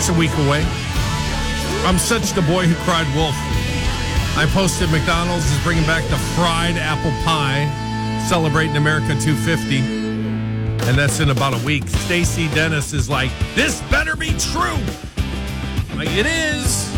It's a week away. I'm such the boy who cried wolf. I posted McDonald's is bringing back the fried apple pie, celebrating America 250. And that's in about a week. Stacey Dennis is like, this better be true. I'm like, it is.